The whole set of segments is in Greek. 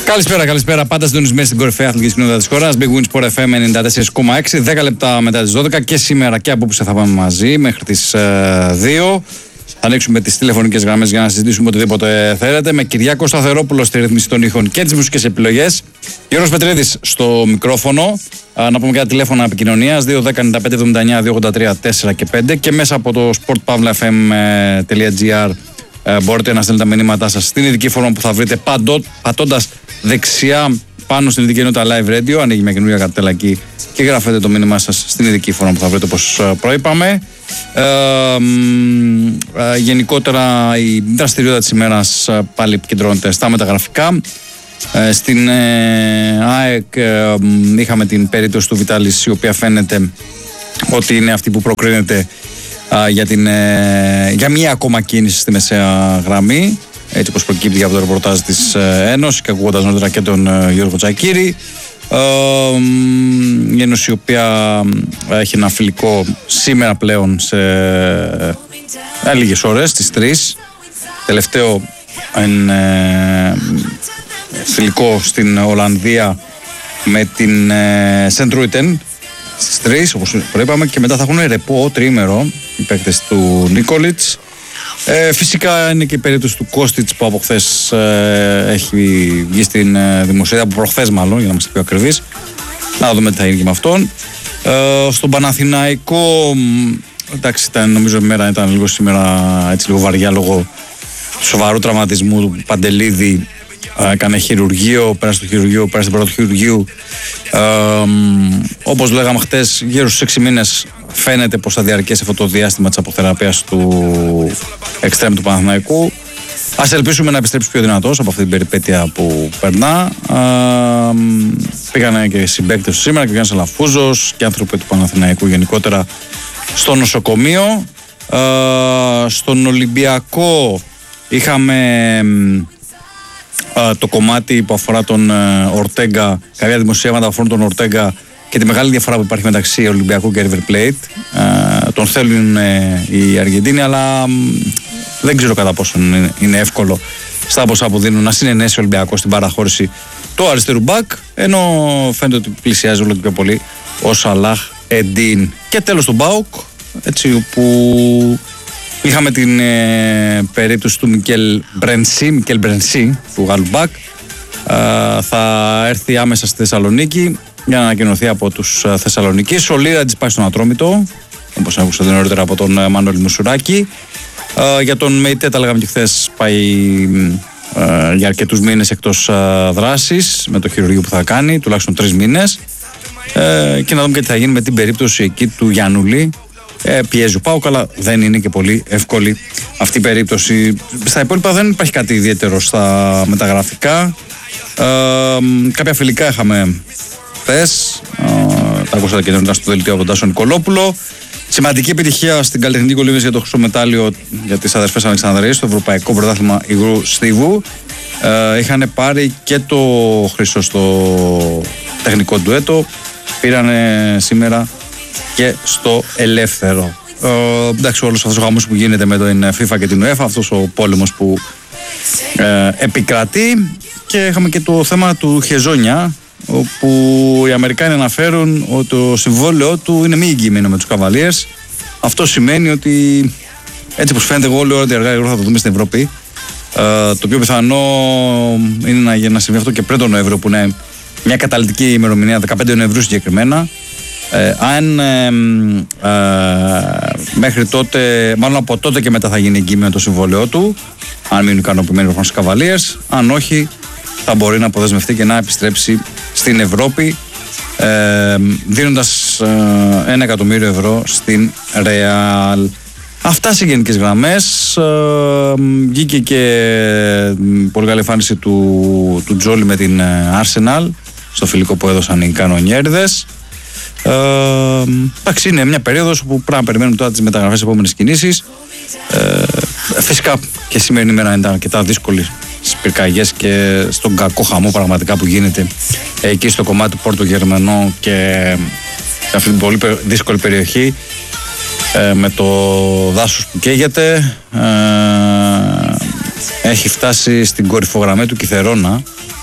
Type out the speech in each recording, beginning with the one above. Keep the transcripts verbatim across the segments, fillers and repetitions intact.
Καλησπέρα, καλησπέρα. Πάντα συντονισμένοι στην κορυφαία αθλητική κοινότητα της χώρας. Big Win Sport εφ εμ ενενήντα τέσσερα κόμμα έξι. δέκα λεπτά μετά τις δώδεκα και σήμερα και απόψε θα πάμε μαζί μέχρι τις ε, δύο. Θα ανοίξουμε τις τηλεφωνικές γραμμές για να συζητήσουμε οτιδήποτε θέλετε. Με Κυριάκο Σταθερόπουλο στη ρύθμιση των ήχων και τις μουσικές επιλογές. Γιώργος Πετρίδης στο μικρόφωνο. Α, να πούμε και τα τηλέφωνα επικοινωνίας δύο δέκα ενενήντα πέντε εβδομήντα εννιά δύο ογδόντα τρία τέσσερα και πέντε και μέσα από το sport pavla f m τελεία g r ε, μπορείτε να στείλετε τα μηνύματά σας στην ειδική φόρμα που θα βρείτε παντό, πατώντας δεξιά πάνω στην ειδική ενότητα Live Radio. Ανοίγει μια καινούργια καρτέλα εκεί και γράφετε το μήνυμά σας στην ειδική φόρμα που θα βρείτε, όπως προείπαμε. Ε, ε, γενικότερα η δραστηριότητα της ημέρας πάλι επικεντρώνεται στα μεταγραφικά. Ε, στην ε, ΑΕΚ ε, είχαμε την περίπτωση του Βιτάλης, η οποία φαίνεται ότι είναι αυτή που προκρίνεται ε, για, την, ε, για μία ακόμα κίνηση στη μεσαία γραμμή, έτσι όπως προκύπτει από το ρεπορτάζ της ε, Ένωσης και ακούγοντας νωρίτερα και τον ε, Γιώργο Τσακίρη. Ε, η Ένωση, η οποία έχει ένα φιλικό σήμερα πλέον σε ε, λίγες ώρες, στις τρεις. Τελευταίο εν, ε, φιλικό στην Ολλανδία με την ε, Σεντρούιτεν στις τρεις, όπως προείπαμε, και μετά θα έχουν ρεπό τριήμερο οι παίκτες του Νίκολιτς. Ε, φυσικά είναι και η περίπτωση του Κώστιτς που από χθες ε, έχει βγει στην ε, δημοσιότητα, από προχθές μάλλον, για να είμαστε πιο ακριβείς. Να δούμε τι θα γίνει και με αυτόν. Ε, στον Παναθηναϊκό, εντάξει, ήταν, νομίζω η μέρα ήταν λίγο σήμερα έτσι λίγο βαριά λόγω του σοβαρού τραυματισμού του Παντελίδη. Έκανε χειρουργείο, πέρασε το χειρουργείο, πέρασε την πρώτη χειρουργείου. Ε, όπως λέγαμε χτες, γύρω στους έξι μήνες φαίνεται πως θα διαρκέσει αυτό το διάστημα της αποθεραπείας του εξτρέμ του Παναθηναϊκού. Ας ελπίσουμε να επιστρέψει πιο δυνατός από αυτή την περιπέτεια που περνά. Ε, πήγανε και συμπαίκτες του σήμερα και ο Γιάννης Αλαφούζος και άνθρωποι του Παναθηναϊκού γενικότερα στο νοσοκομείο. Ε, στον Ολυμπιακό είχαμε το κομμάτι που αφορά τον Ορτέγκα, κάποια δημοσιεύματα που αφορούν τον Ορτέγκα και τη μεγάλη διαφορά που υπάρχει μεταξύ Ολυμπιακού και River Plate. Τον θέλουν οι Αργεντίνοι, αλλά δεν ξέρω κατά πόσο είναι εύκολο στα ποσά που δίνουν να συνενέσει ο Ολυμπιακός στην παραχώρηση του αριστερού μπακ, ενώ φαίνεται ότι πλησιάζει όλο και πιο πολύ ο Σαλάχ Εντίν. Και τέλος τον ΠΑΟΚ, έτσι, όπου είχαμε την ε, περίπτωση του Μικέλ Μπρενσί, Μικέλ Μπρενσί, του Γάλλου μπακ. Ε, θα έρθει άμεσα στη Θεσσαλονίκη για να ανακοινωθεί από τους ε, Θεσσαλονικείς. Ο Λίρατζης πάει στον Ατρόμητο, όπως άκουσα νωρίτερα από τον ε, Μανώλη Μουσουράκη. Ε, για τον Μεϊτέ, τα λέγαμε και χθες, πάει ε, για αρκετούς μήνες εκτός ε, δράσης με το χειρουργείο που θα κάνει, τουλάχιστον τρεις μήνες. Ε, και να δούμε και τι θα γίνει με την περίπτωση εκεί του Γιαννούλη. Ε, πιέζει ο ΠΑΟΚ, αλλά δεν είναι και πολύ εύκολη αυτή η περίπτωση. Στα υπόλοιπα δεν υπάρχει κάτι ιδιαίτερο στα μεταγραφικά. Ε, κάποια φιλικά είχαμε χθες. Ε, τα ακούσατε και νωρίτερα στο δελτίο από τον Τάσο Νικολόπουλο. Σημαντική επιτυχία στην καλλιτεχνική κολύμβηση για το χρυσό μετάλλιο για τις αδερφές Αλεξανδρείας στο Ευρωπαϊκό Πρωτάθλημα Υγρού Στίβου. Ε, είχαν πάρει και το χρυσό στο τεχνικό ντουέτο. Πήρανε σήμερα και στο ελεύθερο. Ε, εντάξει, όλος αυτός ο χαμός που γίνεται με την FIFA και την UEFA, αυτός ο πόλεμος που ε, επικρατεί. Και είχαμε και το θέμα του Χεζόνια, όπου οι Αμερικάνοι αναφέρουν ότι το συμβόλαιο του είναι μη εγγυημένο με τους Cavaliers. Αυτό σημαίνει ότι, έτσι πως φαίνεται, εγώ λέω ότι αργά ή θα το δούμε στην Ευρώπη. Ε, το πιο πιθανό είναι να, να συμβεί αυτό και πριν τον Νοέμβριο, που είναι μια καταλυτική ημερομηνία, δεκαπέντε Νοεμβρίου συγκεκριμένα. Ε, αν ε, ε, μέχρι τότε, μάλλον από τότε και μετά θα γίνει εγγυημένο το συμβόλαιό του, αν μείνουν ικανοποιημένοι στους Cavaliers. Αν όχι, θα μπορεί να αποδεσμευτεί και να επιστρέψει στην Ευρώπη, ε, δίνοντας ε, ένα εκατομμύριο ευρώ στην Real. Αυτά σε γενικές γραμμές. Ε, βγήκε και πολύ καλή εμφάνιση του, του Τζόλι με την Arsenal στο φιλικό που έδωσαν οι κανονιέριδες. Ε, εντάξει, είναι μια περίοδος που πρέπει να περιμένουμε τώρα τις μεταγραφές, επόμενες κινήσεις. Ε, φυσικά και σημερινή μέρα ήταν αρκετά δύσκολη στις πυρκαγιές και στον κακό χαμό πραγματικά που γίνεται εκεί στο κομμάτι του Πόρτο Γερμανό και σε αυτή την πολύ δύσκολη περιοχή, ε, με το δάσος που καίγεται. Ε, έχει φτάσει στην κορυφογραμμή του Κιθερώνα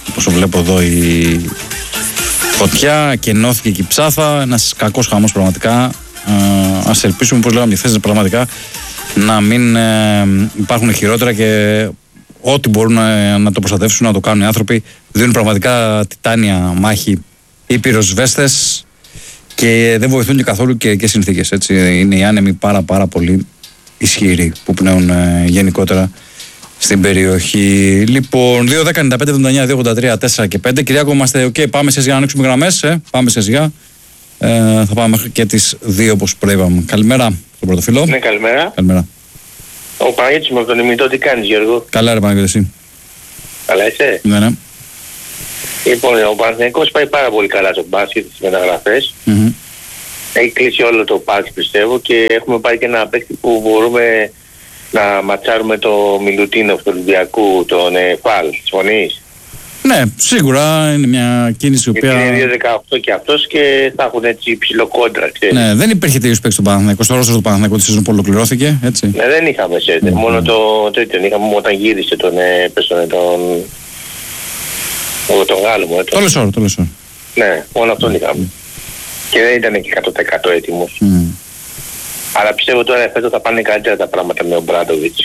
όπως βλέπω εδώ η φωτιά και ενώθηκε και η ψάθα. Ένας κακός χαμός πραγματικά. Ε, ας ελπίσουμε, όπως λέγαμε χθες, πραγματικά να μην ε, υπάρχουν χειρότερα και ό,τι μπορούν να, να το προστατεύσουν να το κάνουν οι άνθρωποι. Δίνουν πραγματικά τιτάνια μάχη οι πυροσβέστες και δεν βοηθούν και καθόλου και, και συνθήκες. Έτσι. Είναι οι άνεμοι πάρα πάρα πολύ ισχυροί που πνέουν ε, γενικότερα στην περιοχή. Λοιπόν, δύο δέκα ενενήντα πέντε εβδομήντα εννιά δύο ογδόντα τρία τέσσερα και πέντε. Κυριάκο, είμαστε οκ. Okay. Πάμε σε για να ανοίξουμε γραμμές. Ε. Πάμε σε σιγά. Ε, θα πάμε μέχρι και τις δύο όπως προείπαμε. Καλημέρα στον πρώτο φίλο. Ναι, καλημέρα. Καλημέρα. Ο Παναγιώτης με τον ημιτό, τι κάνεις, Γιώργο? Καλά, ρε Παναγιώτη, εσύ? Καλά είσαι? Ναι, ναι. Λοιπόν, ο Παναθηναϊκός πάει πάρα πολύ καλά στο μπάσκετ, στις μεταγραφές. Mm-hmm. Έχει κλείσει όλο το πάρκι, πιστεύω, και έχουμε πάρει και ένα παίκτη που μπορούμε να ματσάρουμε το Μιλουτίνοφ του Ολυμπιακού, τον ε, Φαλ. Συμφωνείς? Ναι, σίγουρα είναι μια κίνηση η οποία. Είναι δύο δεκαοκτώ και αυτός και θα έχουν έτσι υψηλό κόντρα, ξέρεις. Ναι, δεν υπήρχε τέτοιος παίκτης στο Παναθηναϊκό. Στο ρόστερ του Παναθηναϊκού τη σεζόν που ολοκληρώθηκε, έτσι. Ναι, δεν είχαμε σέντερ. Mm-hmm. Μόνο το τέτοιο είχαμε όταν γύρισε τον. Ε, πες τον, τον, τον, τον Γάλλο μου. Το Λεσόρ, το Λεσόρ. Ναι, μόνο αυτόν είχαμε. Και δεν ήταν και εκατό τοις εκατό έτοιμος. Mm. Αλλά πιστεύω τώρα φέτος θα πάνε καλύτερα τα πράγματα με τον Μπράντοβιτς.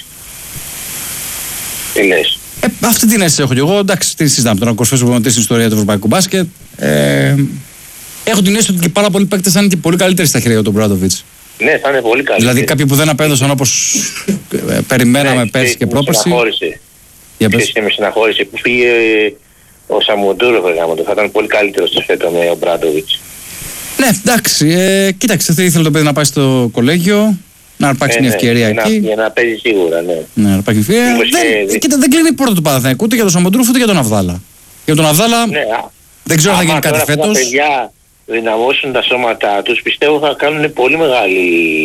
Τι λες? Ε, αυτή την αίσθηση έχω και εγώ. Εντάξει, τι συζητάμε τώρα, κορφές προπονητής στην ιστορία του ευρωπαϊκού μπάσκετ. Ε, έχω την αίσθηση ότι και πάρα πολλοί παίκτες θα είναι και πολύ καλύτεροι στα χέρια του Μπράντοβιτς. Ναι, θα είναι πολύ καλύτεροι. Δηλαδή κάποιοι που δεν απέδωσαν όπως ε, περιμέναμε ναι, πέρσι και πρόπερσι. Με συναχώρησε. Και με συναχώρησε που πήγε ο Σαμοντούροφ, θα ήταν πολύ καλύτερος στο φέτο με ο Μπράντοβιτς. Ναι, εντάξει. Ε, κοίταξε, θα ήθελε το παιδί να πάει στο κολέγιο, να αρπάξει ε, μια ευκαιρία ναι, εκεί. Για να παίζει σίγουρα, ναι. Ναι, να αρπάξει ευκαιρία. Δεν, και... Κοίτα, δεν κλείνει η πόρτα του Παναθηναϊκού ούτε για τον Σαμοντούροφ ούτε για τον Αβδάλα. Για τον Αβδάλα ναι, δεν ξέρω αν θα γίνει κάτι φέτος. Αν τα παιδιά δυναμώσουν τα σώματά τους, πιστεύω θα κάνουν πολύ μεγάλη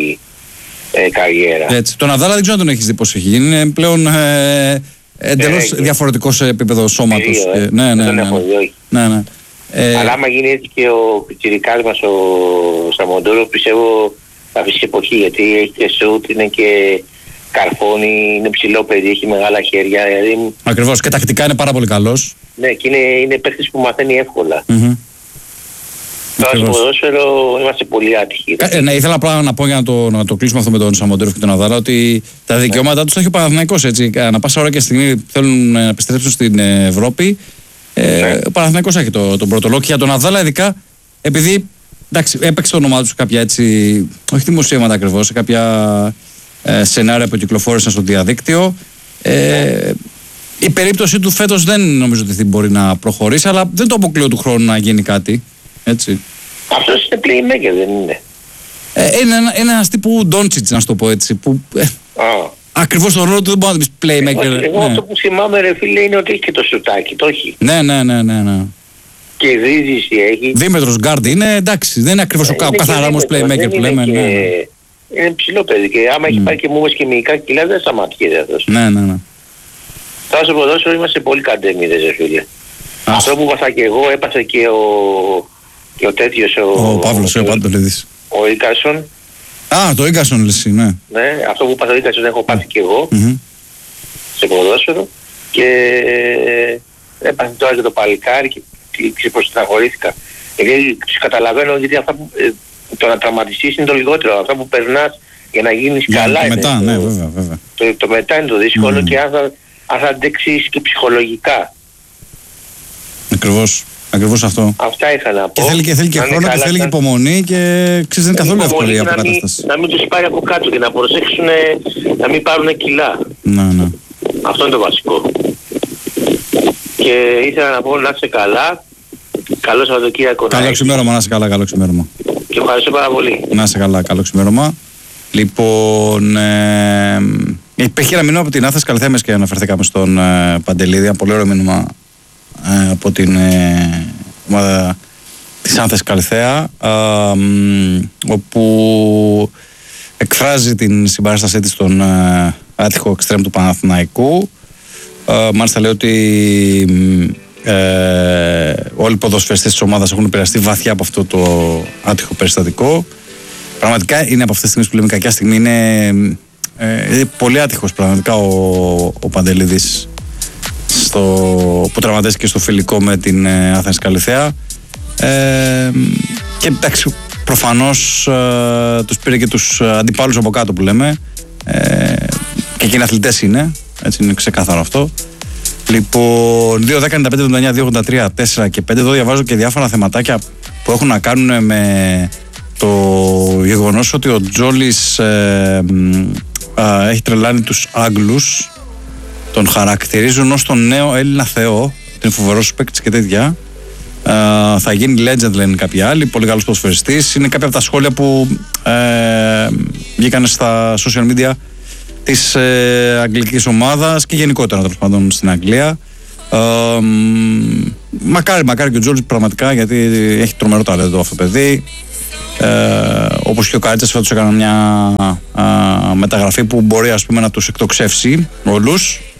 ε, καριέρα. Έτσι. Τον Αβδάλα δεν ξέρω αν τον έχεις δει πώς έχει γίνει. Είναι πλέον ε, εντελώς ε, διαφορετικό σε επίπεδο σώματος. Ε, ε, ναι, ναι, ναι, ναι, ναι, ναι. Ε, Αλλά άμα γίνει έτσι και ο πιτσιρικάς μας ο Σαμοντούροφ, πιστεύω θα αφήσει εποχή, γιατί έχει και σούτ, είναι και καρφώνει, είναι ψηλό παιδί, έχει μεγάλα χέρια. Δηλαδή... Ακριβώς, και τακτικά είναι πάρα πολύ καλός. Ναι, και είναι, είναι παίκτης που μαθαίνει εύκολα. Mm-hmm. Τώρα στο ποδόσφαιρο είμαστε πολύ άτυχοι. Ε, ναι, ήθελα απλά να πω για να το, να το κλείσουμε αυτό με τον Σαμοντούροφ και τον Αβδάλα, ότι τα δικαιώματά τους τα έχει ο Παναθηναϊκός, έτσι. Ανά πάσα ώρα και στιγμή θέλουν να επιστρέψουν στην Ευρώπη. Ε, ναι. Ο Παναθηναϊκός έχει το, τον πρώτο λόγο και για τον Αβδάλα ειδικά, επειδή εντάξει, έπαιξε το όνομά του σε κάποια έτσι, όχι δημοσίευματα ακριβώς, σε κάποια ε, σενάρια που κυκλοφόρησαν στο διαδίκτυο. Ε, η περίπτωση του φέτος δεν νομίζω ότι μπορεί να προχωρήσει, αλλά δεν το αποκλείω του χρόνου να γίνει κάτι. Έτσι. Αυτός είναι playmaker, δεν είναι? Ε, είναι ένα, ένας τύπου Ντόντσιτς, να σου το πω έτσι. Που, ε, ah. Ακριβώς τον ρόλο του δεν μπορεί να το πεις playmaker. Εγώ, εγώ ναι. Αυτό που θυμάμαι, ρε φίλε, είναι ότι έχει και το σουτάκι, το έχει. Ναι, ναι, ναι, ναι, ναι. Και δίδυση έχει. Δίμετρος γκάρντ είναι, εντάξει, δεν είναι ακριβώς ο καθαρά όμως playmaker που λέμε. Και... Ναι. Είναι ψηλό παιδί και άμα mm. έχει πάρει και μούβες και μυϊκά κιλά δεν σταματιέται αυτός. Ναι, ναι, ναι. Τώρα στο ποδόσφαιρο είμαστε πολύ καντέμιδες, ρε φίλε. Ας. Αυτό που έπαθα και εγώ έπαθε και ο, και ο τέτοιος ο... Ο Παύλος, ο Παντολίδης. Ο Ίκασον. Α, το Ίκασον λες, ναι. Ναι, αυτό που έπαθα ο Ίκασον έχω πάθει και εγώ. Mm-hmm. Σε ποδόσφαιρο. Και έπαθε τώρα και το παλικάρι και ξεπροσταχωρήθηκα. Γιατί τους καταλαβαίνω, γιατί αυτά που, ε, το να τραυματιστείς είναι το λιγότερο. Αυτά που περνάς για να γίνεις για καλά το είναι. Μετά, το, ναι, βέβαια, βέβαια. Το, το, το μετά είναι το δύσκολο mm. και αν θα, αν θα αντέξεις και ψυχολογικά. Ακριβώς. Ακριβώς αυτό. Αυτά είχα να πω. Και θέλει και, θέλει και χρόνο και θέλει και υπομονή και ξέρεις δεν είναι καθόλου εύκολη η αποκατάσταση. Να μην τους πάρει από κάτω και να προσέξουν να μην πάρουν κιλά. Ναι, ναι. Αυτό είναι το βασικό. Και ήθελα να πω να είσαι καλά. Καλό Σαββατοκύριακο. Καλό ξημέρωμα, να είσαι καλά, καλό ξημέρωμα. Και ευχαριστώ πάρα πολύ. Να είσαι καλά, καλό ξημέρωμα. Λοιπόν, ε, υπήρχε ένα μήνυμα από την Άθες Καλυθέμες και αναφερθήκαμε στον ε, Παντελίδη. Ένα πολύ ωραίο μήνυμα ε, από την ε, ομάδα της Άθες Καλυθέα, ε, ε, όπου εκφράζει την συμπαράστασή της στον ε, άτυχο εξτρέμ του Παναθηναϊκού. Ε, μάλιστα λέει ότι ε, όλοι οι ποδοσφαιριστές της ομάδας έχουν επηρεαστεί βαθιά από αυτό το άτυχο περιστατικό. Πραγματικά είναι από αυτές τις στιγμές που λέμε κακιά στιγμή, είναι, ε, είναι πολύ άτυχος πραγματικά ο, ο Παντελίδης στο, που τραυματίστηκε στο φιλικό με την ε, Άθενας Καλιθέα. Ε, και εντάξει, προφανώς ε, τους πήρε και τους αντιπάλους από κάτω που λέμε. Ε, και εκείνοι αθλητές είναι, έτσι είναι ξεκάθαρο αυτό. Λοιπόν, δύο δέκα ενενήντα πέντε εβδομήντα εννιά δύο ογδόντα τρία τέσσερα και πέντε. Εδώ διαβάζω και διάφορα θεματάκια που έχουν να κάνουν με το γεγονός ότι ο Τζόλης ε, ε, έχει τρελάνει τους Άγγλους. Τον χαρακτηρίζουν ως τον νέο Έλληνα Θεό. Είναι φοβερός παίκτης και τέτοια. Ε, θα γίνει legend, λένε κάποιοι άλλοι. Πολύ καλός ποδοσφαιριστής. Είναι κάποια από τα σχόλια που ε, βγήκαν στα social media της ε, αγγλικής ομάδας και γενικότερα τέλος πάντων στην Αγγλία. Ε, μακάρι, μακάρι και ο Τζόλης πραγματικά, γιατί έχει τρομερό ταλέντο αυτό το παιδί. Ε, όπως και ο Καρίτσας φέτος έκανα μια α, μεταγραφή που μπορεί, ας πούμε, να τους εκτοξεύσει όλους.